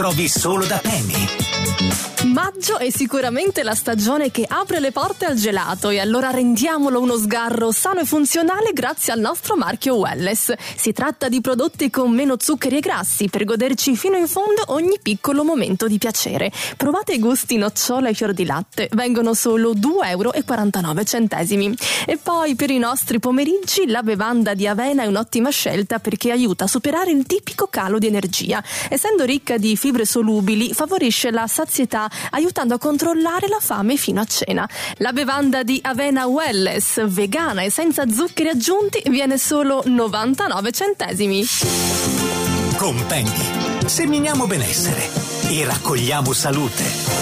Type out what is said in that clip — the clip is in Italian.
Provi solo da Penny. Maggio è sicuramente la stagione che apre le porte al gelato e allora rendiamolo uno sgarro sano e funzionale grazie al nostro marchio Welless. Si tratta di prodotti con meno zuccheri e grassi per goderci fino in fondo ogni piccolo momento di piacere. Provate i gusti nocciola e fior di latte, vengono solo 2,49 €. E poi per i nostri pomeriggi la bevanda di avena è un'ottima scelta perché aiuta a superare il tipico calo di energia. Essendo ricca di fibre solubili, favorisce la sazietà aiutando a controllare la fame fino a cena. La bevanda di avena Welless, vegana e senza zuccheri aggiunti, viene solo 99 centesimi. Con Penny seminiamo benessere e raccogliamo salute.